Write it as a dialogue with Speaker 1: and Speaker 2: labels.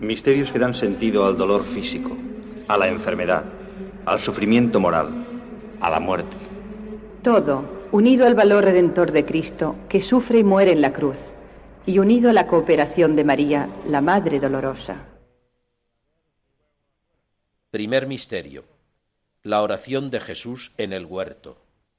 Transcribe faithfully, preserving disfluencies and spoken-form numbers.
Speaker 1: Misterios que dan sentido al dolor físico, a la enfermedad, al sufrimiento moral, a la muerte.
Speaker 2: Todo unido al valor redentor de Cristo, que sufre y muere en la cruz, y unido a la cooperación de María, la Madre Dolorosa.
Speaker 3: Primer misterio: la oración de Jesús en el huerto.